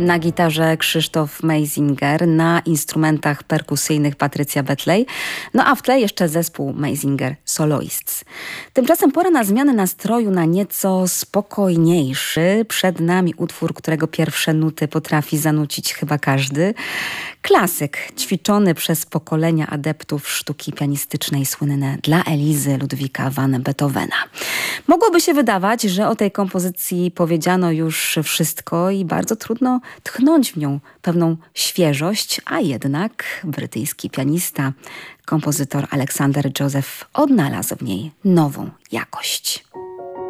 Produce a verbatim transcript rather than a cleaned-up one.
Na gitarze Krzysztof Meisinger, na instrumentach perkusyjnych Patrycja Betlej, no a w tle jeszcze zespół Meisinger Soloists. Tymczasem pora na zmianę nastroju na nieco spokojniejszy. Przed nami utwór, którego pierwsze nuty potrafi zanucić chyba każdy. Klasyk, ćwiczony przez pokolenia adeptów sztuki pianistycznej, słynne Dla Elizy Ludwika van Beethovena. Mogłoby się wydawać, że o tej kompozycji powiedziano już wszystko i bardzo trudno tchnąć w nią pewną świeżość, a jednak brytyjski pianista, kompozytor Alexander Joseph odnalazł w niej nową jakość.